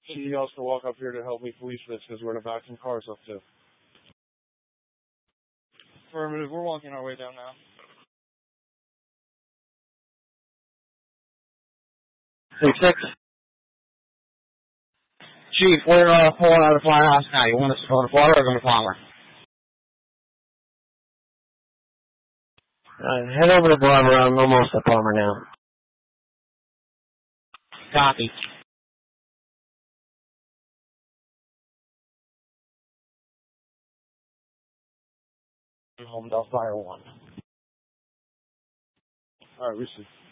He else to walk up here to help me police this because we're in a vacuum car up too. Affirmative. We're walking our way down now. Six. Chief, we're pulling out of the firehouse now. You want us to go to Florida or go to Palmer? Head over to Barbara. I'm almost at Palmer now. Copy. Homedale Fire 1. Alright, we see.